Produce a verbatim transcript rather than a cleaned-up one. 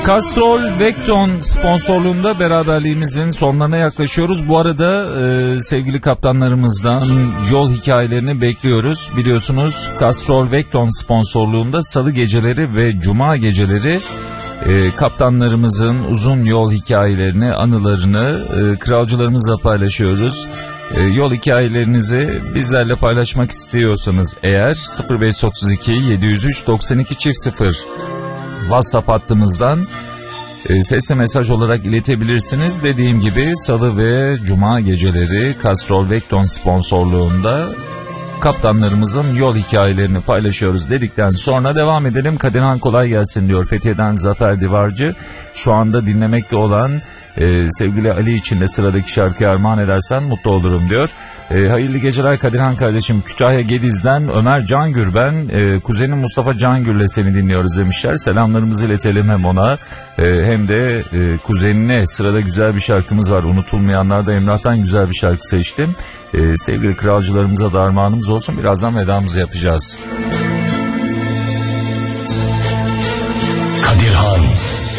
Castrol Vecton sponsorluğunda beraberliğimizin sonlarına yaklaşıyoruz. Bu arada e, sevgili kaptanlarımızdan yol hikayelerini bekliyoruz. Biliyorsunuz Castrol Vecton sponsorluğunda salı geceleri ve cuma geceleri e, kaptanlarımızın uzun yol hikayelerini, anılarını e, kralcılarımızla paylaşıyoruz. E, yol hikayelerinizi bizlerle paylaşmak istiyorsanız eğer sıfır beş otuz iki yedi yüz üç doksan iki çift sıfır WhatsApp hattımızdan e, sesli mesaj olarak iletebilirsiniz. Dediğim gibi salı ve cuma geceleri Castrol Vecton sponsorluğunda kaptanlarımızın yol hikayelerini paylaşıyoruz dedikten sonra devam edelim. Kadirhan kolay gelsin diyor Fethiye'den Zafer Divarcı. Şu anda dinlemekte olan e, sevgili Ali için de sıradaki şarkıyı armağan edersen mutlu olurum diyor. E, hayırlı geceler Kadirhan kardeşim. Kütahya Gediz'den Ömer Cangür ben. E, kuzenim Mustafa Cangür'le seni dinliyoruz demişler. Selamlarımızı iletelim hem ona e, hem de e, kuzenine. Sırada güzel bir şarkımız var. Unutulmayanlarda Emrah'tan güzel bir şarkı seçtim. E, sevgili kralcılarımıza da armağanımız olsun. Birazdan vedamızı yapacağız.